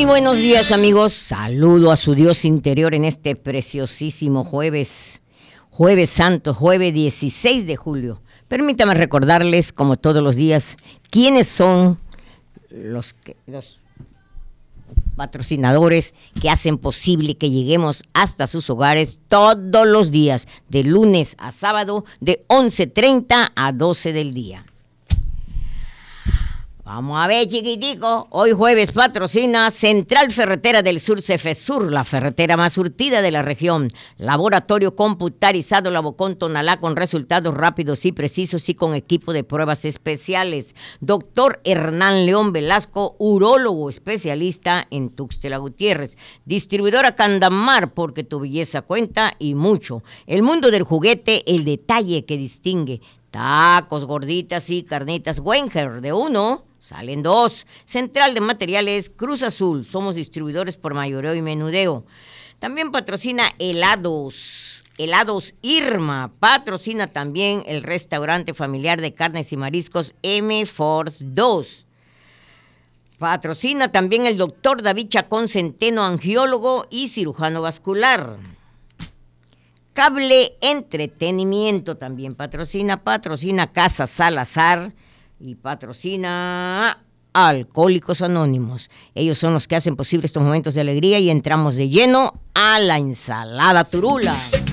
Muy buenos días, amigos. Saludo a su Dios interior en este preciosísimo jueves santo, jueves 16 de julio. Permítame recordarles, como todos los días, quiénes son los patrocinadores que hacen posible que lleguemos hasta sus hogares todos los días, de lunes a sábado, de 11:30 a 12 del día. Vamos a ver, chiquitico, hoy jueves patrocina Central Ferretera del Sur, Cefesur, la ferretera más surtida de la región. Laboratorio computarizado Labocón Tonalá, con resultados rápidos y precisos y con equipo de pruebas especiales. Doctor Hernán León Velasco, urólogo especialista en Tuxtla Gutiérrez. Distribuidora Candamar, porque tu belleza cuenta y mucho. El mundo del juguete, el detalle que distingue. Tacos, gorditas y carnitas Wenger, de uno salen dos. Central de Materiales Cruz Azul, somos distribuidores por mayoreo y menudeo. También patrocina helados Irma, patrocina también el restaurante familiar de carnes y mariscos M Force 2. Patrocina también el doctor David Chacón Centeno, angiólogo y cirujano vascular. Cable Entretenimiento también patrocina Casa Salazar y patrocina Alcohólicos Anónimos. Ellos son los que hacen posible estos momentos de alegría y entramos de lleno a la ensalada turula.